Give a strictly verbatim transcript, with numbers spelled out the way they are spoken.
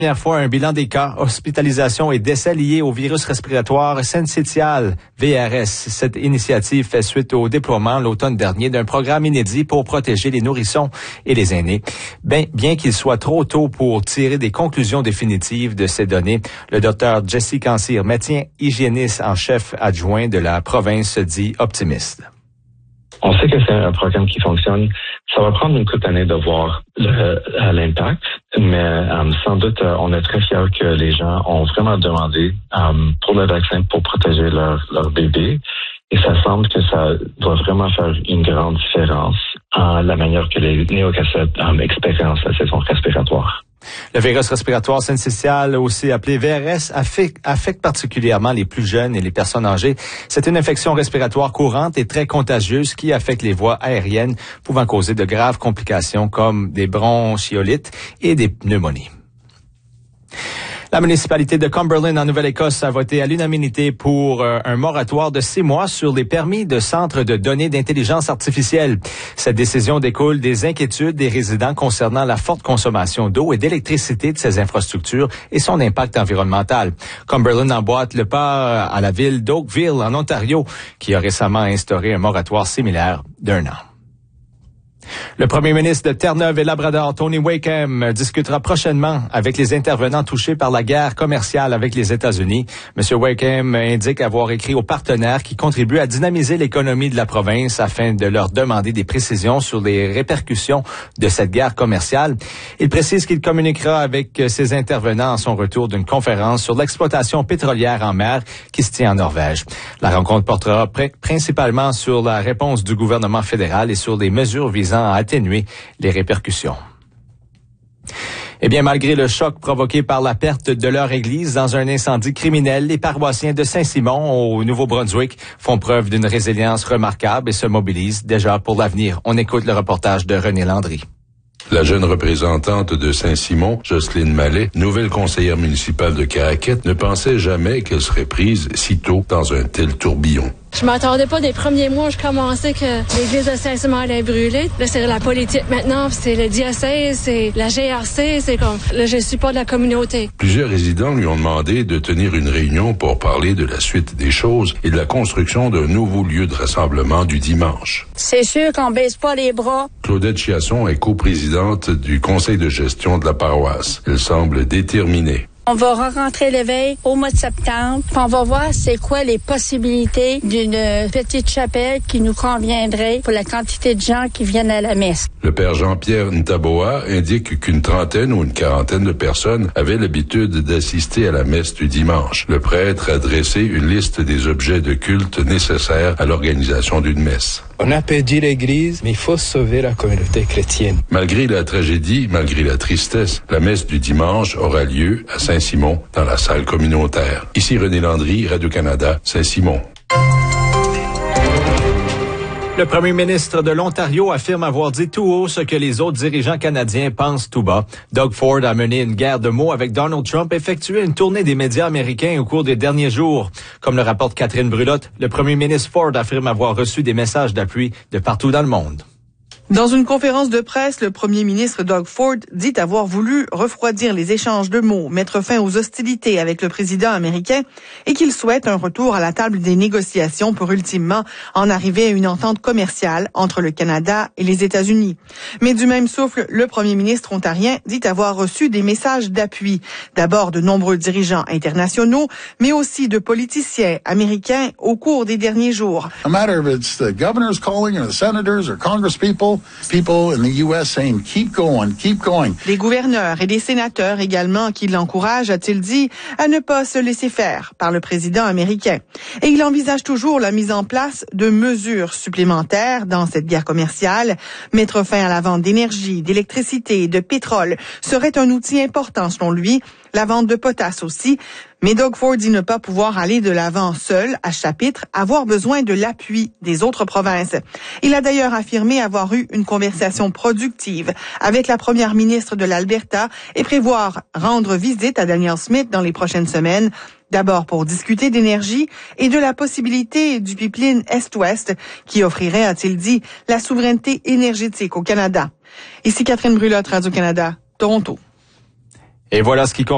Première fois, un bilan des cas, hospitalisation et décès liés au virus respiratoire syncytial, V R S. Cette initiative fait suite au déploiement l'automne dernier d'un programme inédit pour protéger les nourrissons et les aînés. Bien, bien qu'il soit trop tôt pour tirer des conclusions définitives de ces données, le docteur Jesse Cansir, médecin hygiéniste en chef adjoint de la province, se dit optimiste. On sait que c'est un programme qui fonctionne. Ça va prendre une couple d'années de voir le, l'impact, mais euh, sans doute, euh, on est très fiers que les gens ont vraiment demandé euh, pour le vaccin pour protéger leur, leur bébé. Et ça semble que ça doit vraiment faire une grande différence en la manière que les néocassette euh, expérimentent la saison respiratoire. Le virus respiratoire syncytial, aussi appelé V R S, affecte, affecte particulièrement les plus jeunes et les personnes âgées. C'est une infection respiratoire courante et très contagieuse qui affecte les voies aériennes, pouvant causer de graves complications comme des bronchiolites et des pneumonies. La municipalité de Cumberland, en Nouvelle-Écosse, a voté à l'unanimité pour euh, un moratoire de six mois sur les permis de centres de données d'intelligence artificielle. Cette décision découle des inquiétudes des résidents concernant la forte consommation d'eau et d'électricité de ces infrastructures et son impact environnemental. Cumberland emboîte le pas à la ville d'Oakville, en Ontario, qui a récemment instauré un moratoire similaire d'un an. Le premier ministre de Terre-Neuve et Labrador, Tony Wakeham, discutera prochainement avec les intervenants touchés par la guerre commerciale avec les États-Unis. M. Wakeham indique avoir écrit aux partenaires qui contribuent à dynamiser l'économie de la province afin de leur demander des précisions sur les répercussions de cette guerre commerciale. Il précise qu'il communiquera avec ses intervenants à son retour d'une conférence sur l'exploitation pétrolière en mer qui se tient en Norvège. La rencontre portera pr- principalement sur la réponse du gouvernement fédéral et sur les mesures visant à atténuer les répercussions. Eh bien, malgré le choc provoqué par la perte de leur église dans un incendie criminel, les paroissiens de Saint-Simon au Nouveau-Brunswick font preuve d'une résilience remarquable et se mobilisent déjà pour l'avenir. On écoute le reportage de René Landry. La jeune représentante de Saint-Simon, Jocelyne Mallet, nouvelle conseillère municipale de Caraquette, ne pensait jamais qu'elle serait prise si tôt dans un tel tourbillon. Je m'attendais pas des premiers mois, je commençais que l'église de Saint-Simon allait brûler. Là, c'est la politique maintenant, c'est le diocèse, c'est la G R C, c'est comme, là, je suis pas de la communauté. Plusieurs résidents lui ont demandé de tenir une réunion pour parler de la suite des choses et de la construction d'un nouveau lieu de rassemblement du dimanche. C'est sûr qu'on baisse pas les bras. Claudette Chiasson est coprésidente du conseil de gestion de la paroisse. Elle semble déterminée. On va re-rentrer l'éveil au mois de septembre, puis on va voir c'est quoi les possibilités d'une petite chapelle qui nous conviendrait pour la quantité de gens qui viennent à la messe. Le père Jean-Pierre Ntaboa indique qu'une trentaine ou une quarantaine de personnes avaient l'habitude d'assister à la messe du dimanche. Le prêtre a dressé une liste des objets de culte nécessaires à l'organisation d'une messe. On a perdu l'Église, mais il faut sauver la communauté chrétienne. Malgré la tragédie, malgré la tristesse, la messe du dimanche aura lieu à Saint-Simon, dans la salle communautaire. Ici René Landry, Radio-Canada, Saint-Simon. Le premier ministre de l'Ontario affirme avoir dit tout haut ce que les autres dirigeants canadiens pensent tout bas. Doug Ford a mené une guerre de mots avec Donald Trump et effectué une tournée des médias américains au cours des derniers jours. Comme le rapporte Catherine Brulotte, le premier ministre Ford affirme avoir reçu des messages d'appui de partout dans le monde. Dans une conférence de presse, le premier ministre Doug Ford dit avoir voulu refroidir les échanges de mots, mettre fin aux hostilités avec le président américain et qu'il souhaite un retour à la table des négociations pour ultimement en arriver à une entente commerciale entre le Canada et les États-Unis. Mais du même souffle, le premier ministre ontarien dit avoir reçu des messages d'appui, d'abord de nombreux dirigeants internationaux, mais aussi de politiciens américains au cours des derniers jours. No matter if it's the governors calling or the senators or congresspeople, people in the U S saying, keep going, keep going. Les gouverneurs et les sénateurs également qui l'encouragent, a-t-il dit, à ne pas se laisser faire par le président américain. Et il envisage toujours la mise en place de mesures supplémentaires dans cette guerre commerciale. Mettre fin à la vente d'énergie, d'électricité, de pétrole serait un outil important selon lui. La vente de potasse aussi. Mais Doug Ford dit ne pas pouvoir aller de l'avant seul, à chapitre, avoir besoin de l'appui des autres provinces. Il a d'ailleurs affirmé avoir eu une conversation productive avec la première ministre de l'Alberta et prévoir rendre visite à Danielle Smith dans les prochaines semaines. D'abord pour discuter d'énergie et de la possibilité du pipeline Est-Ouest qui offrirait, a-t-il dit, la souveraineté énergétique au Canada. Ici Catherine Brulotte, Radio-Canada, Toronto. Et voilà ce qui